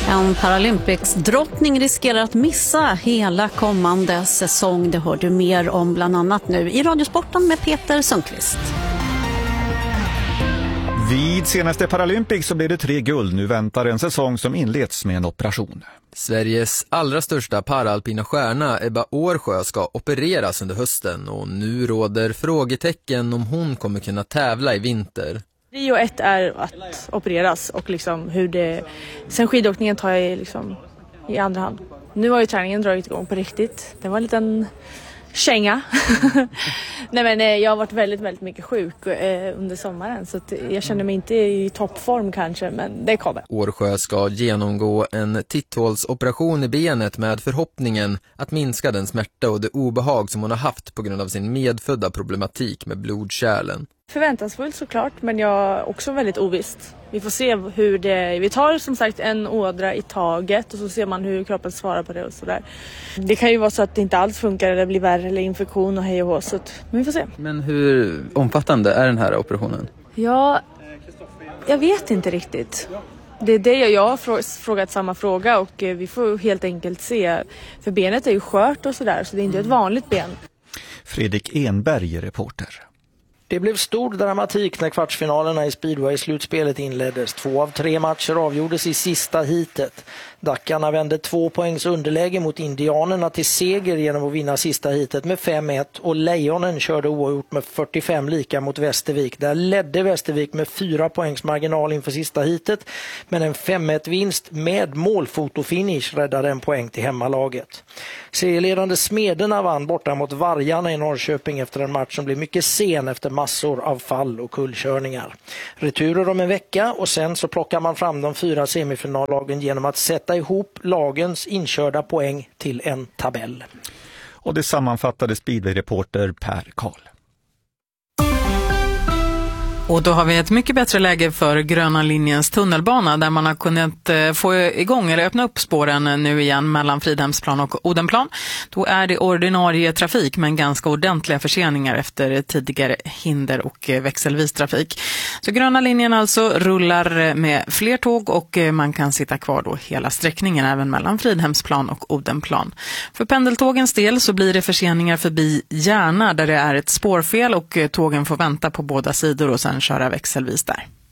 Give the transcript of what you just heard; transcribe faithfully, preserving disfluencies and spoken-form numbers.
En Paralympics-drottning riskerar att missa hela kommande säsong. Det hör du mer om bland annat nu i Radiosporten med Peter Sundqvist. Vid senaste Paralympics så blev det tre guld. Nu väntar en säsong som inleds med en operation. Sveriges allra största paralpina stjärna Ebba Årsjö ska opereras under hösten och nu råder frågetecken om hon kommer kunna tävla i vinter. Prio ett är att opereras och liksom hur det... Sen skidåkningen tar jag liksom i andra hand. Nu har ju träningen dragit igång på riktigt. Det var en liten känga. Nej men jag har varit väldigt, väldigt mycket sjuk eh, under sommaren så att jag känner mig inte i toppform kanske, men det kommer. Årsjö ska genomgå en titthålsoperation i benet med förhoppningen att minska den smärta och det obehag som hon har haft på grund av sin medfödda problematik med blodkärlen. Förväntansfullt såklart, men jag är också väldigt ovisst. Vi får se hur det... Vi tar som sagt en ådra i taget och så ser man hur kroppen svarar på det och sådär. Det kan ju vara så att det inte alls funkar eller blir värre eller infektion och hej och hå, så att, men vi får se. Men hur omfattande är den här operationen? Ja, jag vet inte riktigt. Det är det jag, jag har frågat samma fråga och vi får helt enkelt se. För benet är ju skört och sådär, så det är inte ett vanligt ben. Fredrik Enberg, reporter. Det blev stor dramatik när kvartsfinalerna i Speedway-slutspelet inleddes. Två av tre matcher avgjordes i sista heatet. Dackarna vände två poängs underläge mot indianerna till seger genom att vinna sista heatet med fem ett och Lejonen körde oavgjort med fyrtiofem lika mot Västervik. Där ledde Västervik med fyra poängs marginal inför sista heatet, men en fem ett vinst med målfotofinish räddade en poäng till hemmalaget. Serieledande Smederna vann borta mot Vargarna i Norrköping efter en match som blev mycket sen efter massor av fall och kullkörningar. Returer om en vecka och sen så plockar man fram de fyra semifinallagen genom att sätta ihop lagens inkörda poäng till en tabell. Och det sammanfattade Speedway-reporter Per Karl. Och då har vi ett mycket bättre läge för Gröna linjens tunnelbana där man har kunnat få igång eller öppna upp spåren nu igen mellan Fridhemsplan och Odenplan. Då är det ordinarie trafik men ganska ordentliga förseningar efter tidigare hinder och växelvis trafik. Så Gröna linjen alltså rullar med fler tåg och man kan sitta kvar då hela sträckningen även mellan Fridhemsplan och Odenplan. För pendeltågens del så blir det förseningar förbi Järna där det är ett spårfel och tågen får vänta på båda sidor och sen köra växelvis där.